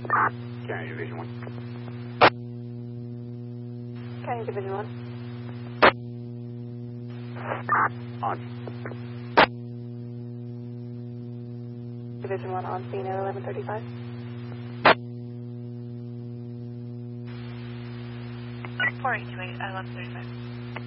County Division 1. County Division 1. On. Division 1 on scene at 11:35. Four 828 at 11:35.